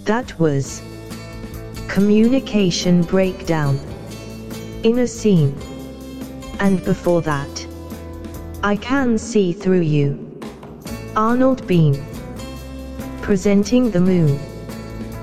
That was Communication Breakdown in a Scene. And before that, I Can See Through You, Arnold Bean, presenting The Moon.